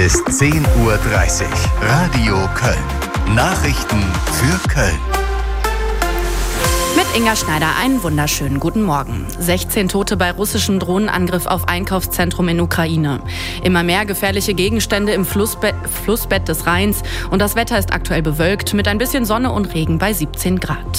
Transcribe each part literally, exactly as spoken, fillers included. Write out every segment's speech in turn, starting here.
Ist zehn Uhr dreißig. Radio Köln. Nachrichten für Köln. Mit Inga Schneider einen wunderschönen guten Morgen. sechzehn Tote bei russischem Drohnenangriff auf Einkaufszentrum in Ukraine. Immer mehr gefährliche Gegenstände im Flussbe- Flussbett des Rheins. Und das Wetter ist aktuell bewölkt mit ein bisschen Sonne und Regen bei siebzehn Grad.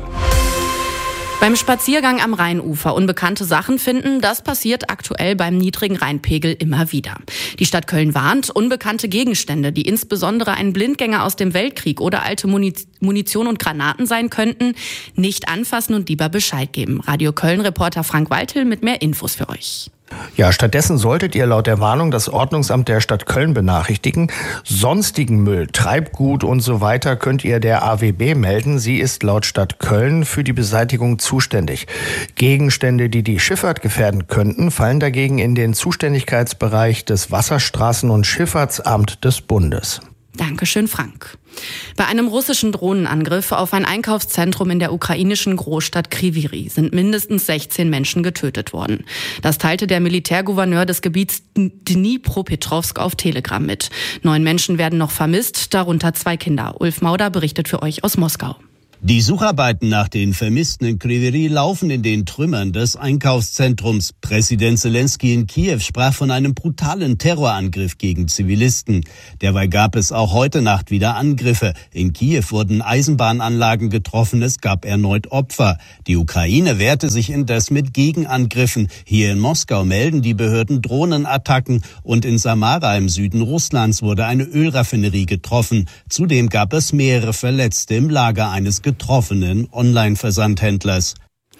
Beim Spaziergang am Rheinufer unbekannte Sachen finden, das passiert aktuell beim niedrigen Rheinpegel immer wieder. Die Stadt Köln warnt, unbekannte Gegenstände, die insbesondere ein Blindgänger aus dem Weltkrieg oder alte Munition und Granaten sein könnten, nicht anfassen und lieber Bescheid geben. Radio Köln-Reporter Frank Waltel mit mehr Infos für euch. Ja, stattdessen solltet ihr laut der Warnung das Ordnungsamt der Stadt Köln benachrichtigen. Sonstigen Müll, Treibgut und so weiter könnt ihr der A W B melden. Sie ist laut Stadt Köln für die Beseitigung zuständig. Gegenstände, die die Schifffahrt gefährden könnten, fallen dagegen in den Zuständigkeitsbereich des Wasserstraßen- und Schifffahrtsamt des Bundes. Dankeschön, Frank. Bei einem russischen Drohnenangriff auf ein Einkaufszentrum in der ukrainischen Großstadt Kryvyi sind mindestens sechzehn Menschen getötet worden. Das teilte der Militärgouverneur des Gebiets Dnipropetrovsk auf Telegram mit. Neun Menschen werden noch vermisst, darunter zwei Kinder. Ulf Mauder berichtet für euch aus Moskau. Die Sucharbeiten nach den Vermissten in Kryvyi laufen in den Trümmern des Einkaufszentrums. Präsident Zelensky in Kiew sprach von einem brutalen Terrorangriff gegen Zivilisten. Derweil gab es auch heute Nacht wieder Angriffe. In Kiew wurden Eisenbahnanlagen getroffen, es gab erneut Opfer. Die Ukraine wehrte sich indes mit Gegenangriffen. Hier in Moskau melden die Behörden Drohnenattacken und in Samara im Süden Russlands wurde eine Ölraffinerie getroffen. Zudem gab es mehrere Verletzte im Lager eines getroffenen Online-Versandhändlers.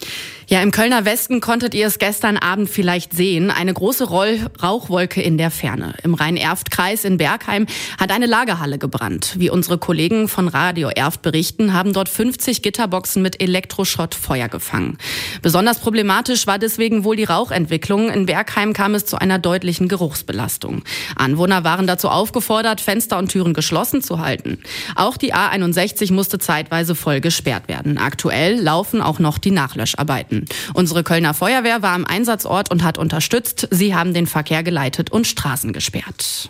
Ja, im Kölner Westen konntet ihr es gestern Abend vielleicht sehen. Eine große Roll- Rauchwolke in der Ferne. Im Rhein-Erft-Kreis in Bergheim hat eine Lagerhalle gebrannt. Wie unsere Kollegen von Radio Erft berichten, haben dort fünfzig Gitterboxen mit Elektroschrott Feuer gefangen. Besonders problematisch war deswegen wohl die Rauchentwicklung. In Bergheim kam es zu einer deutlichen Geruchsbelastung. Anwohner waren dazu aufgefordert, Fenster und Türen geschlossen zu halten. Auch die A einundsechzig musste zeitweise voll gesperrt werden. Aktuell laufen auch noch die Nachlöscharbeiten. Unsere Kölner Feuerwehr war am Einsatzort und hat unterstützt. Sie haben den Verkehr geleitet und Straßen gesperrt.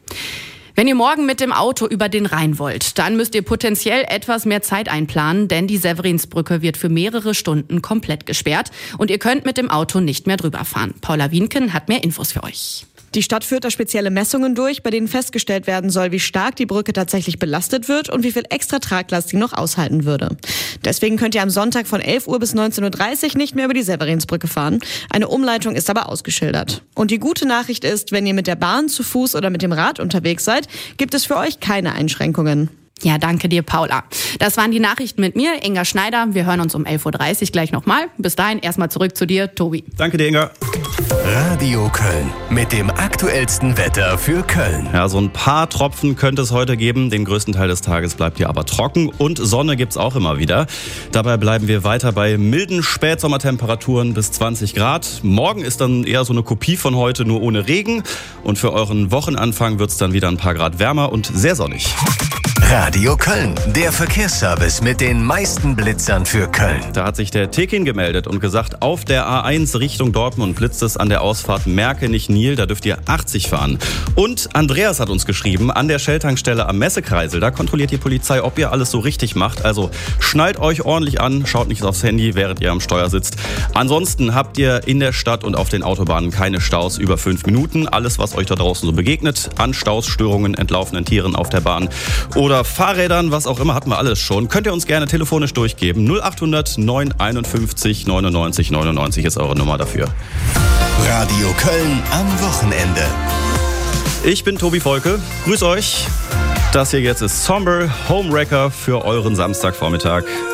Wenn ihr morgen mit dem Auto über den Rhein wollt, dann müsst ihr potenziell etwas mehr Zeit einplanen, denn die Severinsbrücke wird für mehrere Stunden komplett gesperrt und ihr könnt mit dem Auto nicht mehr drüber fahren. Paula Wienken hat mehr Infos für euch. Die Stadt führt da spezielle Messungen durch, bei denen festgestellt werden soll, wie stark die Brücke tatsächlich belastet wird und wie viel extra Traglast sie noch aushalten würde. Deswegen könnt ihr am Sonntag von elf Uhr bis neunzehn Uhr dreißig nicht mehr über die Severinsbrücke fahren. Eine Umleitung ist aber ausgeschildert. Und die gute Nachricht ist, wenn ihr mit der Bahn, zu Fuß oder mit dem Rad unterwegs seid, gibt es für euch keine Einschränkungen. Ja, danke dir, Paula. Das waren die Nachrichten mit mir, Inga Schneider. Wir hören uns um elf Uhr dreißig gleich nochmal. Bis dahin erstmal zurück zu dir, Tobi. Danke dir, Inga. Radio Köln mit dem aktuellsten Wetter für Köln. Ja, so ein paar Tropfen könnte es heute geben. Den größten Teil des Tages bleibt hier aber trocken und Sonne gibt's auch immer wieder. Dabei bleiben wir weiter bei milden Spätsommertemperaturen bis zwanzig Grad. Morgen ist dann eher so eine Kopie von heute, nur ohne Regen. Und für euren Wochenanfang wird's dann wieder ein paar Grad wärmer und sehr sonnig. Radio Köln, der Verkehrsservice mit den meisten Blitzern für Köln. Da hat sich der Tekin gemeldet und gesagt, auf der A eins Richtung Dortmund blitzt es an der Ausfahrt Merkenich-Nil, da dürft ihr achtzig fahren. Und Andreas hat uns geschrieben, an der Shell-Tankstelle am Messekreisel, da kontrolliert die Polizei, ob ihr alles so richtig macht. Also schnallt euch ordentlich an, schaut nicht aufs Handy, während ihr am Steuer sitzt. Ansonsten habt ihr in der Stadt und auf den Autobahnen keine Staus über fünf Minuten. Alles, was euch da draußen so begegnet, an Staus, Störungen, entlaufenden Tieren auf der Bahn oder Fahrrädern, was auch immer, hatten wir alles schon. Könnt ihr uns gerne telefonisch durchgeben. null acht hundert neun einundfünfzig neunundneunzig neunundneunzig ist eure Nummer dafür. Radio Köln am Wochenende. Ich bin Tobi Volke. Grüß euch. Das hier jetzt ist Somber Homewrecker für euren Samstagvormittag.